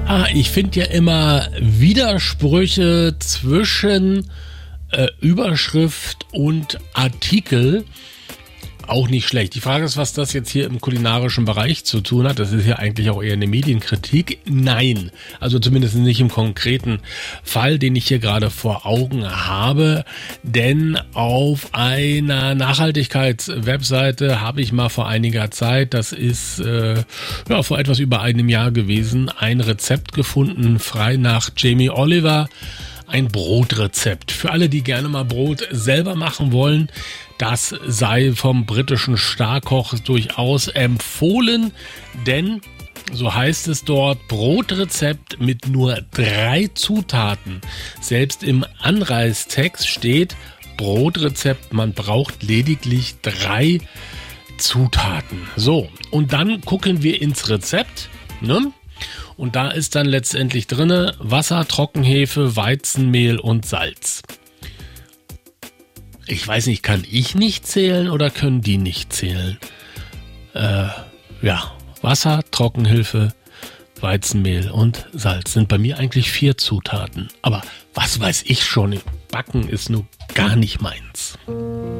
Ich finde ja immer Widersprüche zwischen Überschrift und Artikel auch nicht schlecht. Die Frage ist, was das jetzt hier im kulinarischen Bereich zu tun hat. Das ist ja eigentlich auch eher eine Medienkritik. Nein, also zumindest nicht im konkreten Fall, den ich hier gerade vor Augen habe. Denn auf einer Nachhaltigkeitswebseite habe ich mal vor einiger Zeit, das ist vor etwas über einem Jahr gewesen, ein Rezept gefunden, frei nach Jamie Oliver. Ein Brotrezept. Für alle, die gerne mal Brot selber machen wollen, das sei vom britischen Starkoch durchaus empfohlen, denn, so heißt es dort, Brotrezept mit nur 3 Zutaten. Selbst im Anreistext steht Brotrezept, man braucht lediglich 3 Zutaten. So, und dann gucken wir ins Rezept, ne? Und da ist dann letztendlich drinne Wasser, Trockenhefe, Weizenmehl und Salz. Ich weiß nicht, kann ich nicht zählen oder können die nicht zählen? Wasser, Trockenhefe, Weizenmehl und Salz sind bei mir eigentlich 4 Zutaten. Aber was weiß ich schon, Backen ist nur gar nicht meins.